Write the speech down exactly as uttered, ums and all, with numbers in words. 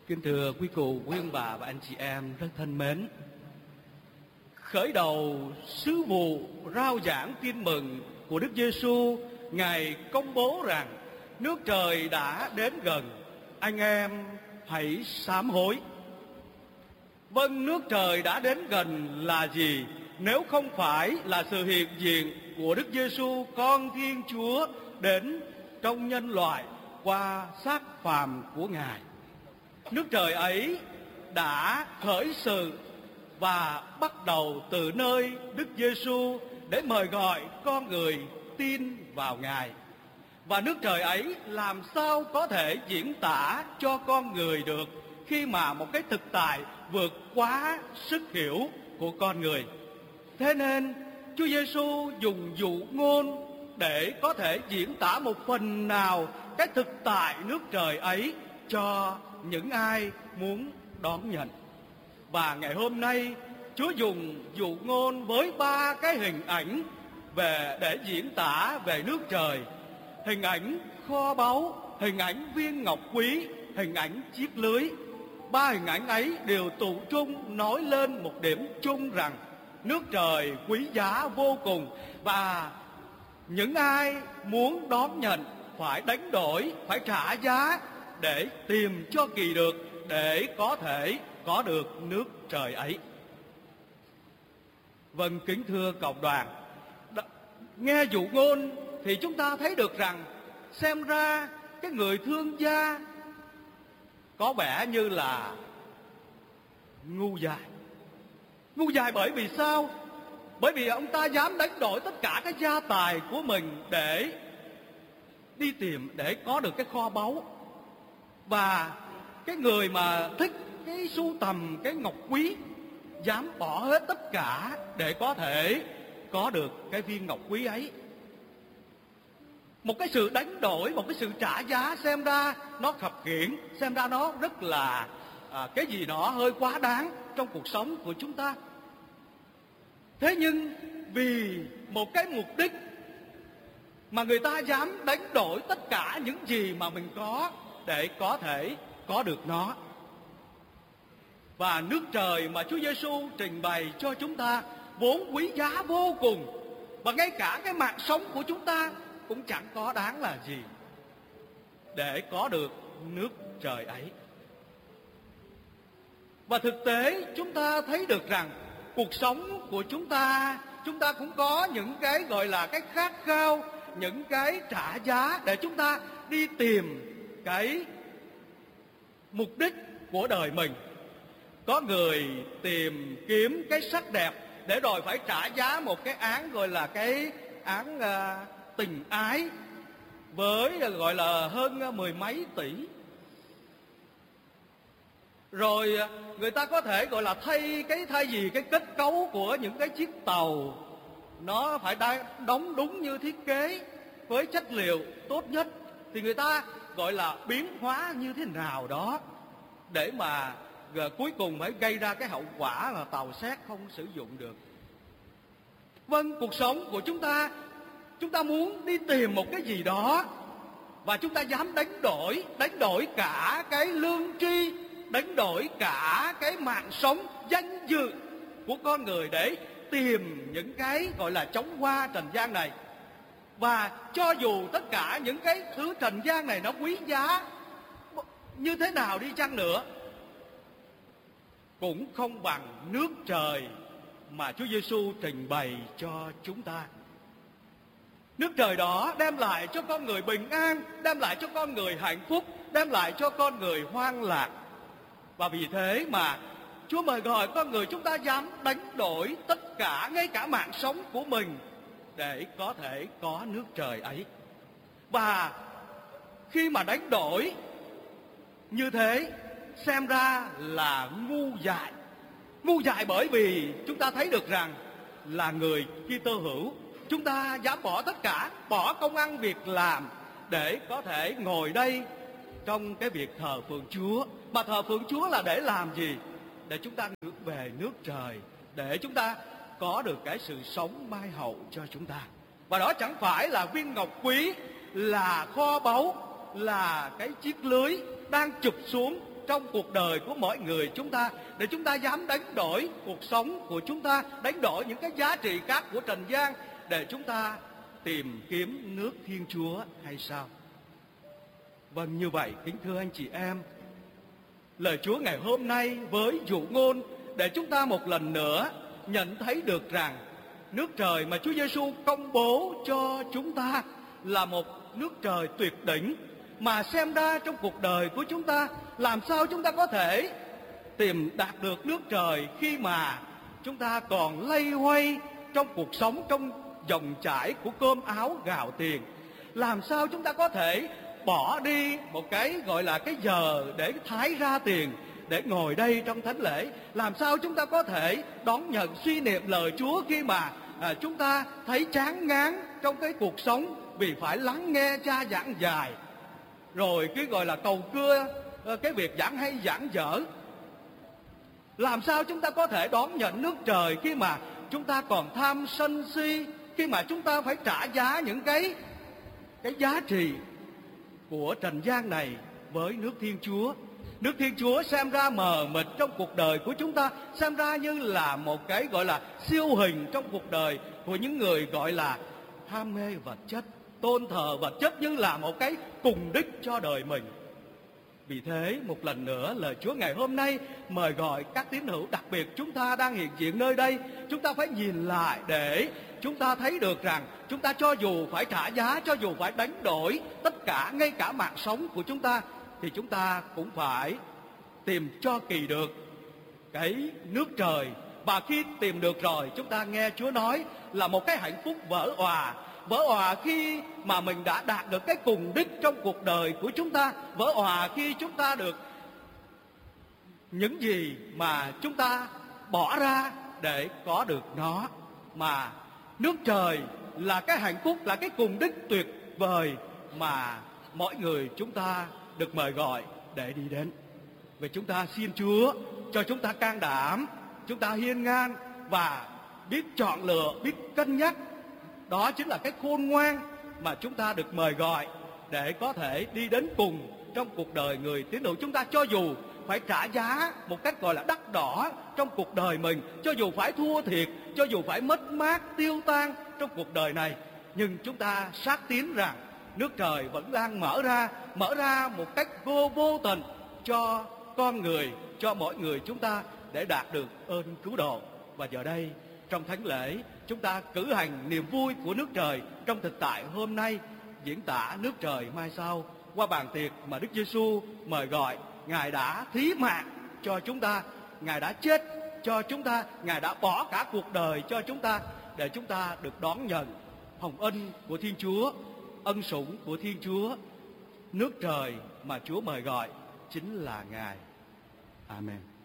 Kính thưa quý cụ, quý ông bà và anh chị em rất thân mến, khởi đầu sứ vụ rao giảng tin mừng của Đức Giêsu, Ngài công bố rằng nước trời đã đến gần, anh em hãy sám hối. Vâng, nước trời đã đến gần là gì nếu không phải là sự hiện diện của Đức Giêsu, con Thiên Chúa đến trong nhân loại qua xác phàm của Ngài. Nước trời ấy đã khởi sự và bắt đầu từ nơi Đức Giêsu để mời gọi con người tin vào Ngài. Và nước trời ấy làm sao có thể diễn tả cho con người được khi mà một cái thực tại vượt quá sức hiểu của con người. Thế nên Chúa Giêsu dùng dụ ngôn để có thể diễn tả một phần nào cái thực tại nước trời ấy cho những ai muốn đón nhận. Và ngày hôm nay Chúa dùng dụ ngôn với ba cái hình ảnh về để diễn tả về nước trời. Hình ảnh kho báu, hình ảnh viên ngọc quý, hình ảnh chiếc lưới. Ba hình ảnh ấy đều tụ trung nói lên một điểm chung rằng nước trời quý giá vô cùng, và những ai muốn đón nhận phải đánh đổi, phải trả giá để tìm cho kỳ được, để có thể có được nước trời ấy. Vâng, kính thưa cộng đoàn, nghe dụ ngôn thì chúng ta thấy được rằng xem ra cái người thương gia có vẻ như là ngu dại. Ngu dại bởi vì sao? Bởi vì ông ta dám đánh đổi tất cả cái gia tài của mình để đi tìm, để có được cái kho báu. Và cái người mà thích cái sưu tầm cái ngọc quý dám bỏ hết tất cả để có thể có được cái viên ngọc quý ấy. Một cái sự đánh đổi, một cái sự trả giá xem ra nó khập khiễng, xem ra nó rất là à, cái gì đó hơi quá đáng trong cuộc sống của chúng ta. Thế nhưng vì một cái mục đích mà người ta dám đánh đổi tất cả những gì mà mình có để có thể có được nó. Và nước trời mà Chúa Giêsu trình bày cho chúng ta vốn quý giá vô cùng, và ngay cả cái mạng sống của chúng ta cũng chẳng có đáng là gì để có được nước trời ấy. Và thực tế chúng ta thấy được rằng cuộc sống của chúng ta, chúng ta cũng có những cái gọi là cái khát khao, những cái trả giá để chúng ta đi tìm cái mục đích của đời mình. Có người tìm kiếm cái sắc đẹp để rồi phải trả giá một cái án gọi là cái án uh, tình ái với gọi là hơn mười mấy tỷ. Rồi người ta có thể gọi là thay cái thay vì cái kết cấu của những cái chiếc tàu nó phải đóng đúng như thiết kế với chất liệu tốt nhất, thì người ta gọi là biến hóa như thế nào đó để mà rồi cuối cùng phải gây ra cái hậu quả là tàu xét không sử dụng được. Vâng, cuộc sống của chúng ta, chúng ta muốn đi tìm một cái gì đó và chúng ta dám đánh đổi, đánh đổi cả cái lương tri, đánh đổi cả cái mạng sống, danh dự của con người để tìm những cái gọi là chóng hoa trần gian này. Và cho dù tất cả những cái thứ trần gian này nó quý giá như thế nào đi chăng nữa, cũng không bằng nước trời mà Chúa Giêsu trình bày cho chúng ta. Nước trời đó đem lại cho con người bình an, đem lại cho con người hạnh phúc, đem lại cho con người hoan lạc. Và vì thế mà Chúa mời gọi con người chúng ta dám đánh đổi tất cả, ngay cả mạng sống của mình để có thể có nước trời ấy. Và khi mà đánh đổi như thế xem ra là ngu dại. Ngu dại bởi vì chúng ta thấy được rằng là người Kitô hữu, chúng ta dám bỏ tất cả, bỏ công ăn việc làm để có thể ngồi đây trong cái việc thờ phượng Chúa. Mà thờ phượng Chúa là để làm gì? Để chúng ta ngược về nước trời, để chúng ta có được cái sự sống mai hậu cho chúng ta. Và đó chẳng phải là viên ngọc quý, là kho báu, là cái chiếc lưới đang chụp xuống trong cuộc đời của mọi người chúng ta, để chúng ta dám đánh đổi cuộc sống của chúng ta, đánh đổi những cái giá trị khác của trần gian để chúng ta tìm kiếm nước Thiên Chúa hay sao? Vâng, như vậy kính thưa anh chị em, lời Chúa ngày hôm nay với dụ ngôn để chúng ta một lần nữa nhận thấy được rằng nước trời mà Chúa Giêsu công bố cho chúng ta là một nước trời tuyệt đỉnh, mà xem ra trong cuộc đời của chúng ta, làm sao chúng ta có thể tìm đạt được nước trời khi mà chúng ta còn loay hoay trong cuộc sống, trong dòng chảy của cơm áo gạo tiền? Làm sao chúng ta có thể bỏ đi một cái gọi là cái giờ để thái ra tiền để ngồi đây trong thánh lễ? Làm sao chúng ta có thể đón nhận suy niệm lời Chúa khi mà à, chúng ta thấy chán ngán trong cái cuộc sống vì phải lắng nghe cha giảng dài, rồi cái gọi là cầu cưa cái việc giảng hay giảng dở? Làm sao chúng ta có thể đón nhận nước trời khi mà chúng ta còn tham sân si, khi mà chúng ta phải trả giá những cái cái giá trị của trần gian này với nước Thiên Chúa? Nước Thiên Chúa xem ra mờ mịt trong cuộc đời của chúng ta, xem ra như là một cái gọi là siêu hình trong cuộc đời của những người gọi là ham mê vật chất, tôn thờ vật chất như là một cái cùng đích cho đời mình. Vì thế một lần nữa lời Chúa ngày hôm nay mời gọi các tín hữu, đặc biệt chúng ta đang hiện diện nơi đây, chúng ta phải nhìn lại để chúng ta thấy được rằng chúng ta cho dù phải trả giá, cho dù phải đánh đổi tất cả, ngay cả mạng sống của chúng ta, thì chúng ta cũng phải tìm cho kỳ được cái nước trời. Và khi tìm được rồi, chúng ta nghe Chúa nói là một cái hạnh phúc vỡ òa. Vỡ òa khi mà mình đã đạt được cái cùng đích trong cuộc đời của chúng ta. Vỡ òa khi chúng ta được những gì mà chúng ta bỏ ra để có được nó. Mà nước trời là cái hạnh phúc, là cái cùng đích tuyệt vời mà mọi người chúng ta được mời gọi để đi đến. Vậy chúng ta xin Chúa cho chúng ta can đảm, chúng ta hiên ngang và biết chọn lựa, biết cân nhắc. Đó chính là cái khôn ngoan mà chúng ta được mời gọi để có thể đi đến cùng trong cuộc đời người tín hữu chúng ta. Cho dù phải trả giá một cách gọi là đắt đỏ trong cuộc đời mình, cho dù phải thua thiệt, cho dù phải mất mát, tiêu tan trong cuộc đời này, nhưng chúng ta xác tín rằng nước trời vẫn đang mở ra, mở ra một cách vô vô tình cho con người, cho mỗi người chúng ta để đạt được ơn cứu độ. Và giờ đây trong thánh lễ, chúng ta cử hành niềm vui của nước trời trong thực tại hôm nay, diễn tả nước trời mai sau qua bàn tiệc mà Đức Giêsu mời gọi. Ngài đã thí mạng cho chúng ta, Ngài đã chết cho chúng ta, Ngài đã bỏ cả cuộc đời cho chúng ta để chúng ta được đón nhận hồng ân của Thiên Chúa, ân sủng của Thiên Chúa. Nước trời mà Chúa mời gọi chính là Ngài. Amen.